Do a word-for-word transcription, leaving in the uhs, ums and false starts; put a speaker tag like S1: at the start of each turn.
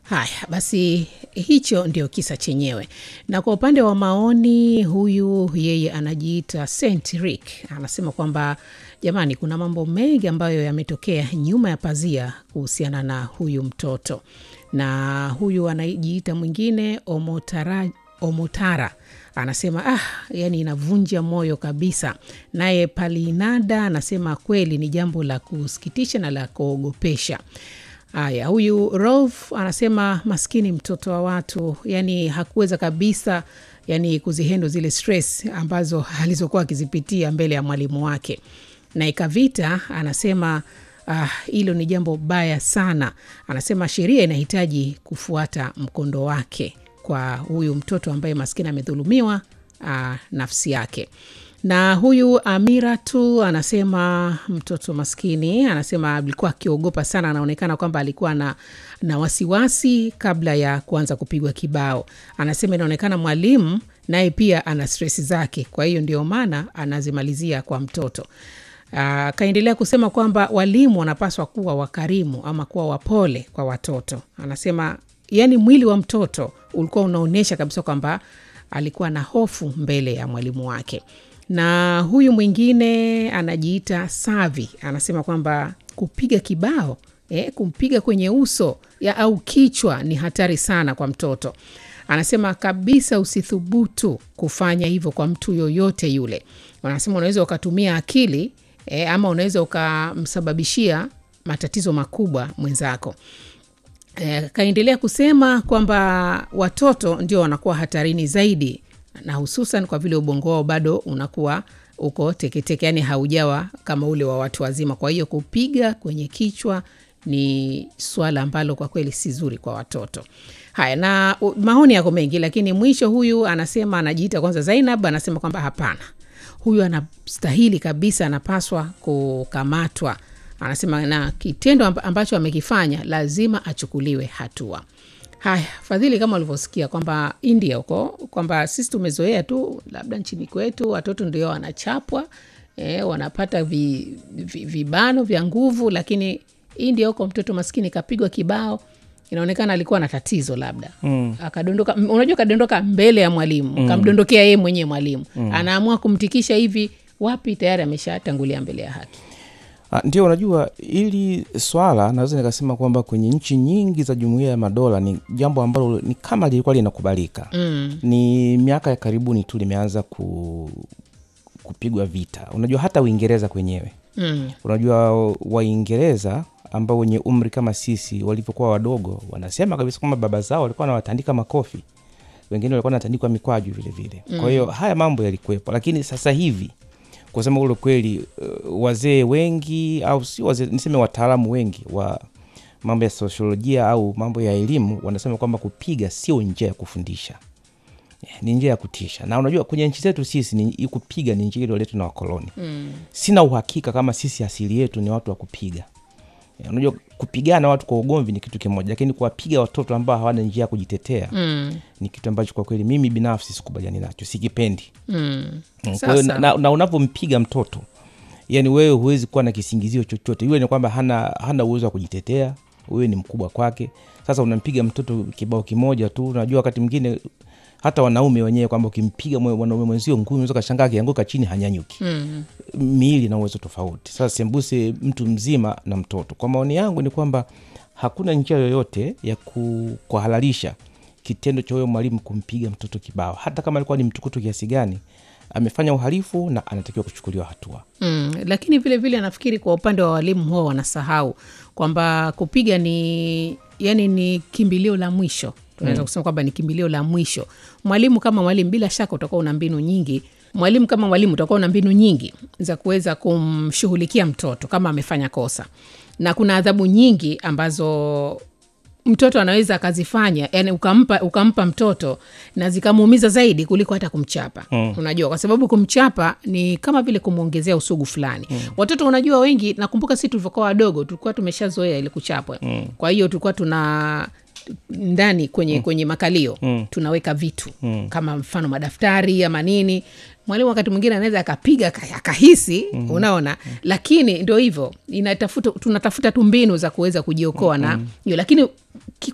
S1: Haya, basi hicho ndio kisa chenyewe. Na kwa upande wa maoni, huyu yeye anajiita Saint Rick. Anasema kwamba jamani, kuna mambo mengi ambayo yametokea nyuma ya pazia kuhusiana na huyu mtoto. Na huyu anajiita mwingine Omotara, Omotara. Anasema ah, yani inavunja moyo kabisa. Naye Palinada anasema kweli ni jambo la kusikitisha na la kuogopesha. Aya, huyu Rolf anasema maskini mtoto wa watu, yani hakuweza kabisa yani kuzihendo zile stress ambazo alizokuwa akizipitia mbele ya mwalimu wake. Na Ikavita anasema ah, hilo ni jambo baya sana. Anasema sheria inahitaji kufuata mkondo wake kwa huyu mtoto ambaye maskini amedhulumiwa ah, nafsi yake. Na huyu Amira tu anasema mtoto maskini, anasema alikuwa akiogopa sana, anaonekana kwamba alikuwa na, na wasiwasi kabla ya kuanza kupigwa kibao. Anasema inaonekana mwalimu naye pia ana stress zake, kwa hiyo ndio maana anazimalizia kwa mtoto. Uh, kaendelea kusema kwamba walimu wanapaswa kuwa wakarimu ama kuwa wapole kwa watoto. Anasema yani mwili wa mtoto ulikuwa unaonesha kabisa kwamba alikuwa na hofu mbele ya mwalimu wake. Na huyu mwingine anajiita Savi, anasema kwamba kupiga kibao, eh, kumpiga kwenye uso ya au kichwa ni hatari sana kwa mtoto. Anasema kabisa usithubutu kufanya hivyo kwa mtu yoyote yule. Anasema unaweza ukatumia akili eh, ama unaweza ukamsababishia matatizo makubwa mwenzako. Eh, kaendelea kusema kwamba watoto ndio wanakuwa hatarini zaidi, na hususan kwa vile ubongo wao bado unakuwa uko teketeke, yani haujawa kama ule wa watu wazima. Kwa hiyo kupiga kwenye kichwa ni swala ambalo kwa kweli si zuri kwa watoto. Haya, na maoni yako mengi, lakini mwisho huyu anasema, anajiita kwanza Zainab, anasema kwamba hapana, huyu anastahili kabisa, anapaswa kukamatwa. Anasema na kitendo ambacho amekifanya lazima achukuliwe hatua. Haya, Fadhili, kama ulivyosikia kwamba India huko, kwamba sisi tumezoea tu labda nchini kwetu watoto ndio wanachapwa, eh, wanapata vi, vi, vibano vya nguvu, lakini India huko mtoto maskini kapigwa kibao, inaonekana alikuwa na tatizo labda. Mm. Akadondoka, unajua kadondoka mbele ya mwalimu, mm. kamdondokea yeye mwenyewe mwalimu. Mm. Anaamua kumtikisha hivi, wapi tayari ameshatangulia mbele ya haki.
S2: Ndio, unajua ili swala naweza nikasema kwamba kwenye nchi nyingi za Jumuiya ya Madola ni jambo ambalo ni kama lilikuwa linakubalika. Mm. Ni miaka ya karibuni tu limeanza ku, kupigwa vita. Unajua hata Uingereza kwenyewe. Mm. Unajua Waingereza ambao wenye umri kama sisi walipokuwa wadogo wanasema kabisa kwamba baba zao walikuwa wanawatandika makofi. Wengine walikuwa wanatandikwa mikwaju vile vile. Mm. Kwa hiyo haya mambo yalikuwepo, lakini sasa hivi kwa sababu ule kweli uh, wazee wengi au si wazee, niseme wataalamu wengi wa mambo ya sosiolojia au mambo ya elimu wanasema kwamba kupiga sio njia ya kufundisha. Yeah, ni njia ya kutisha. Na unajua kwenye nchi zetu sisi ni kupiga ni njia iliyoletwa na wakoloni. Mm. Sina uhakika kama sisi asili yetu ni watu wa kupiga. Yeah, unajua kupigana watu kwa ugomvi ni kitu kimoja, lakini kuwapiga watoto ambao hawana njia ya kujitetea mm. ni kitu ambacho kwa kweli mimi binafsi sikubaliani nacho, sikipendi. Mm. Kwa hiyo na, na unapompiga mtoto, yani wewe huwezi kuwa na kisingizio chochote. Yule ni kwamba hana hana uwezo wa kujitetea, wewe ni mkubwa kwake. Sasa unampiga mtoto kibao kimoja tu. Unajua wakati mwingine hata wanaume wenyewe kwamba ukimpiga mwanaume mwenzio ngumi unaweza kashangaa akianguka chini hanyanyuki. Mm. Miili na uwezo tofauti. Sasa sembuse mtu mzima na mtoto. Kwa maoni yangu ni kwamba hakuna njia yoyote ya kuhalalisha kitendo cha huyo mwalimu kumpiga mtoto kibao. Hata kama alikuwa ni mtukutu kiasi gani, amefanya uhalifu na anatakiwa kuchukuliwa hatua.
S1: Mm, lakini vile vile nafikiri kwa upande wa walimu huwa wanasahau kwamba kupiga ni yani ni kimbilio la mwisho. Tunaweza kusema kwamba ni kimbilio la mwisho. Mwalimu kama mwalimu bila shaka utakuwa una mbinu nyingi. Mwalimu kama mwalimu utakuwa una mbinu nyingi za kuweza kumshughulikia mtoto kama amefanya kosa. Na kuna adhabu nyingi ambazo mtoto anaweza akazifanya, yani ukampa ukampa mtoto na zikamuumiza zaidi kuliko hata kumchapa. Mm. Unajua kwa sababu kumchapa ni kama vile kumuongezea usugu fulani. Mm. Watoto unajua wengi, nakumbuka sisi tulivyokuwa wadogo tulikuwa tumeshazoea ile kuchapwa. Mm. Kwa hiyo tulikuwa tuna ndani kwenye mm. kwenye makalio mm. tunaweka vitu mm. kama mfano madaftari ama nini. Mwalimu wakati mwingine anaweza akapiga akahisi, mm. unaona, mm. lakini ndio hivyo, inatafuta tunatafuta tu mbinu za kuweza kujiokoa mm. na hiyo, lakini